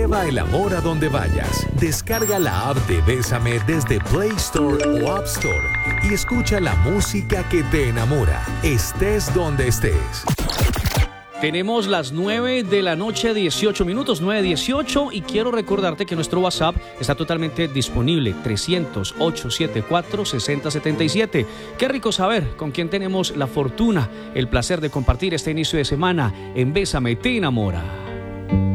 Lleva el amor a donde vayas. Descarga la app de Bésame desde Play Store o App Store y escucha la música que te enamora, estés donde estés. Tenemos las 9 de la noche, 18 minutos, 9:18, y quiero recordarte que nuestro WhatsApp está totalmente disponible, 300-874-6077. Qué rico saber con quién tenemos la fortuna, el placer de compartir este inicio de semana en Bésame te enamora.